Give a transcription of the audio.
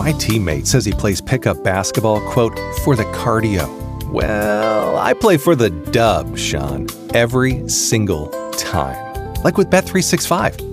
My teammate says he plays pickup basketball, quote, for the cardio. Well, I play for the dub, Sean, every single time. Like with Bet365.